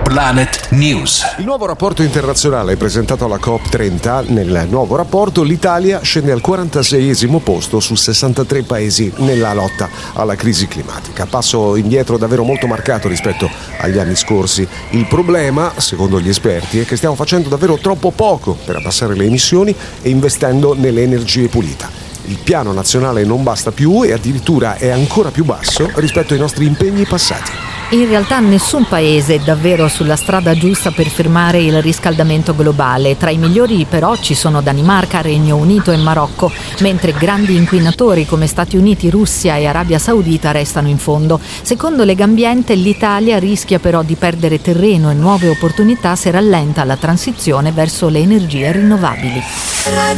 Planet News. Il nuovo rapporto internazionale presentato alla COP30. Nel nuovo rapporto l'Italia scende al 46esimo posto su 63 paesi nella lotta alla crisi climatica. Passo indietro davvero molto marcato rispetto agli anni scorsi. Il problema, secondo gli esperti, è che stiamo facendo davvero troppo poco per abbassare le emissioni e investendo nelle energie pulite. Il piano nazionale non basta più e addirittura è ancora più basso rispetto ai nostri impegni passati. In realtà nessun paese è davvero sulla strada giusta per fermare il riscaldamento globale. Tra i migliori però ci sono Danimarca, Regno Unito e Marocco, mentre grandi inquinatori come Stati Uniti, Russia e Arabia Saudita restano in fondo. Secondo Legambiente l'Italia rischia però di perdere terreno e nuove opportunità se rallenta la transizione verso le energie rinnovabili.